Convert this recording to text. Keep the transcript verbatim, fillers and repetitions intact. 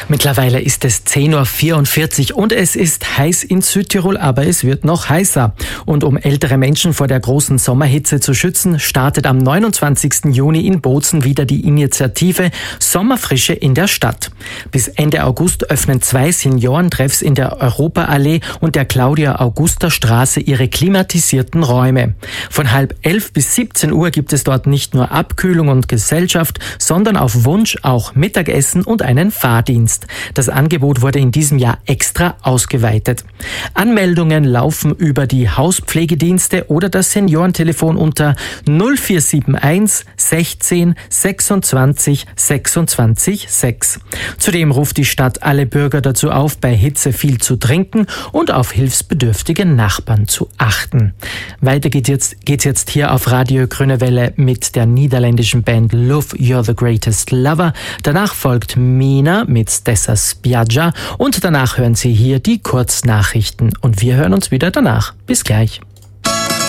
Mittlerweile ist es zehn Uhr vierundvierzig und es ist heiß in Südtirol, aber es wird noch heißer. Und um ältere Menschen vor der großen Sommerhitze zu schützen, startet am neunundzwanzigsten Juni in Bozen wieder die Initiative Sommerfrische in der Stadt. Bis Ende August öffnen zwei Seniorentreffs in der Europaallee und der Claudia-Augusta-Straße ihre klimatisierten Räume. Von halb elf bis siebzehn Uhr gibt es dort nicht nur Abkühlung und Gesellschaft, sondern auf Wunsch auch Mittagessen und einen Fahrdienst. Das Angebot wurde in diesem Jahr extra ausgeweitet. Anmeldungen laufen über die Hauspflegedienste oder das Seniorentelefon unter null vier sieben eins sechzehn sechsundzwanzig sechsundzwanzig sechs. Zudem ruft die Stadt alle Bürger dazu auf, bei Hitze viel zu trinken und auf hilfsbedürftige Nachbarn zu achten. Weiter geht jetzt, geht's jetzt hier auf Radio Grüne Welle mit der niederländischen Band Love You're the Greatest Lover. Danach folgt Mina mit Stessa Spiaggia und danach hören Sie hier die Kurznachrichten. Und wir hören uns wieder danach. Bis gleich.